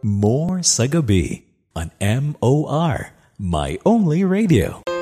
More sa Gabi on MOR, My Only Radio.